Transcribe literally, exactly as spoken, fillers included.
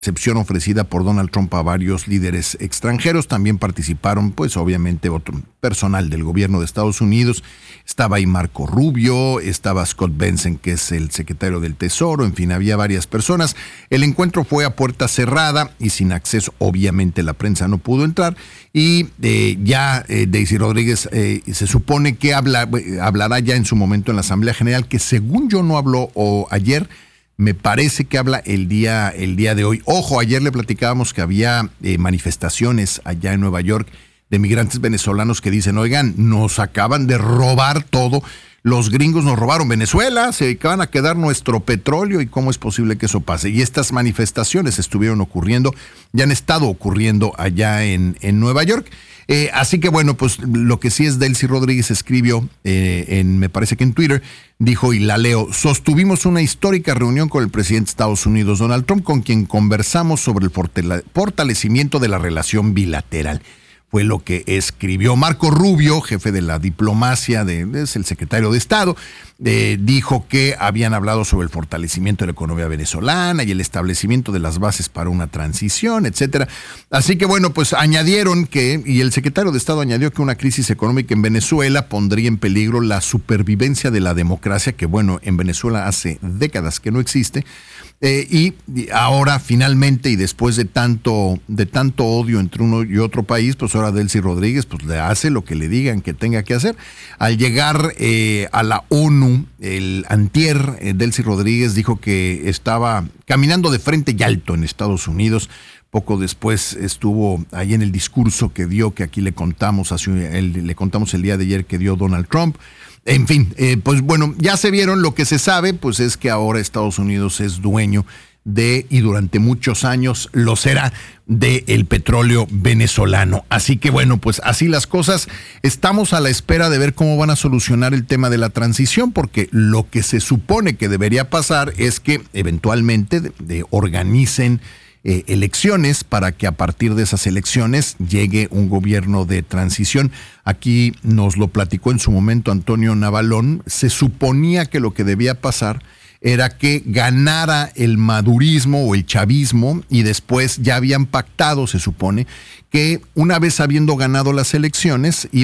recepción ofrecida por Donald Trump a varios líderes extranjeros. También participaron, pues obviamente, otro personal del gobierno de Estados Unidos. Estaba ahí Marco Rubio, estaba Scott Bessent, que es el secretario del Tesoro, en fin, había varias personas. El encuentro fue a puerta cerrada y sin acceso, obviamente la prensa no pudo entrar. Y eh, ya eh, Daisy Rodríguez eh, se supone que habla, hablará ya en su momento en la Asamblea General, que según yo no habló o ayer. Me parece que habla el día, el día de hoy. Ojo, ayer le platicábamos que había eh, manifestaciones allá en Nueva York de migrantes venezolanos que dicen, oigan, nos acaban de robar todo. Los gringos nos robaron Venezuela, se acaban a quedar nuestro petróleo y cómo es posible que eso pase. Y estas manifestaciones estuvieron ocurriendo, ya han estado ocurriendo allá en, en Nueva York. Eh, así que bueno, pues lo que sí es Daisy Rodríguez escribió, eh, en, me parece que en Twitter, dijo, y la leo: sostuvimos una histórica reunión con el presidente de Estados Unidos, Donald Trump, con quien conversamos sobre el fortalecimiento de la relación bilateral. Fue lo que escribió Marco Rubio, jefe de la diplomacia, de, es el secretario de Estado, eh, dijo que habían hablado sobre el fortalecimiento de la economía venezolana y el establecimiento de las bases para una transición, etcétera. Así que bueno, pues añadieron que, y el secretario de Estado añadió que una crisis económica en Venezuela pondría en peligro la supervivencia de la democracia, que bueno, en Venezuela hace décadas que no existe. Eh, y ahora finalmente, y después de tanto de tanto odio entre uno y otro país, pues ahora Daisy Rodríguez pues le hace lo que le digan que tenga que hacer. Al llegar eh, a la ONU, el antier, eh, Daisy Rodríguez dijo que estaba caminando de frente y alto en Estados Unidos. Poco después estuvo ahí en el discurso que dio, que aquí le contamos, hace, el, le contamos el día de ayer que dio Donald Trump. En fin, eh, pues bueno, ya se vieron. Lo que se sabe, pues es que ahora Estados Unidos es dueño de, y durante muchos años lo será, del petróleo venezolano. Así que bueno, pues así las cosas. Estamos a la espera de ver cómo van a solucionar el tema de la transición, porque lo que se supone que debería pasar es que eventualmente de, de organicen Eh, elecciones para que a partir de esas elecciones llegue un gobierno de transición. Aquí nos lo platicó en su momento Antonio Navalón. Se suponía que lo que debía pasar era que ganara el madurismo o el chavismo, y después ya habían pactado, se supone, que una vez habiendo ganado las elecciones